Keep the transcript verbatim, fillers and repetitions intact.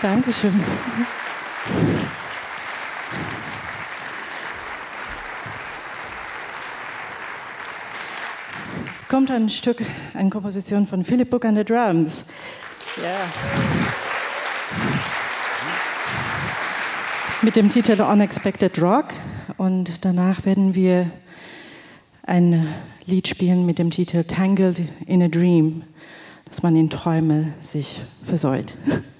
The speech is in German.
Dankeschön. Es kommt ein Stück, eine Komposition von Philip Book an the Drums. Yeah. Mit dem Titel Unexpected Rock. Und danach werden wir ein Lied spielen mit dem Titel Tangled in a Dream, dass man in Träume sich versäut.